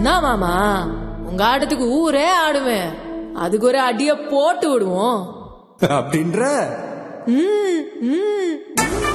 நான் மாமா உங்க ஆட்டத்துக்கு ஊரே ஆடுவேன். அதுக்கு ஒரு அடிய போட்டு விடுவோம் அப்படின்ற ம், ம்.